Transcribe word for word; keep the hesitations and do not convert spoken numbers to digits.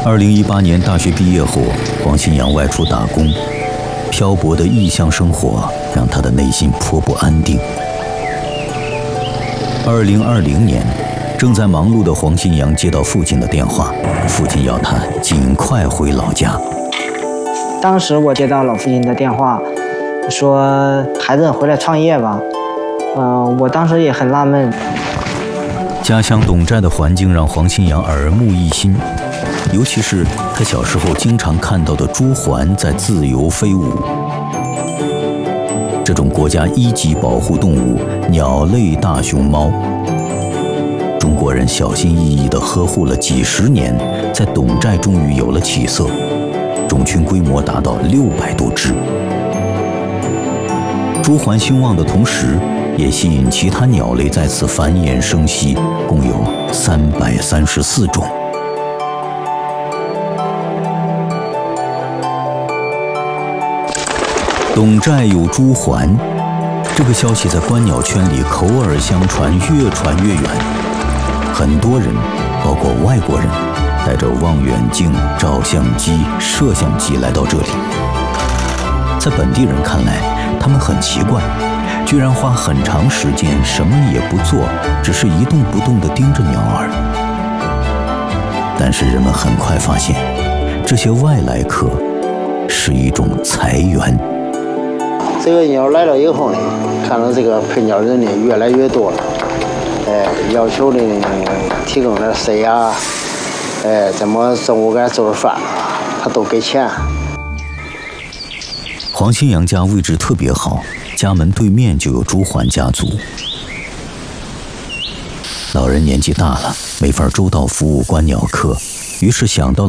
二零一八年大学毕业后，黄新阳外出打工，漂泊的异乡生活让他的内心颇不安定。二零二零年，正在忙碌的黄新阳接到父亲的电话，父亲要他尽快回老家。 当时我接到老父亲的电话，说孩子回来创业吧。呃，我当时也很纳闷。 家乡董寨的环境让黄新阳耳目一新，尤其是他小时候经常看到的朱鹮在自由飞舞。这种国家一级保护动物鸟类大熊猫，中国人小心翼翼地呵护了几十年，在董寨终于有了起色，种群规模达到六百多只。朱鹮兴旺的同时，也吸引其他鸟类在此繁衍生息，共有三百三十四种。董寨有朱鹮，这个消息在观鸟圈里口耳相传，越传越远。很多人，包括外国人，带着望远镜、照相机、摄像机来到这里。在本地人看来，他们很奇怪，居然花很长时间什么也不做，只是一动不动地盯着鸟儿。但是人们很快发现，这些外来客是一种财源。 这个鸟来了以后呢，看到这个配鸟人呢越来越多了，哎，要求呢提供点水啊，哎，怎么中午该做饭，他都给钱。 黄新阳家位置特别好，家门对面就有朱鹮家族。老人年纪大了，没法周到服务观鸟客，于是想到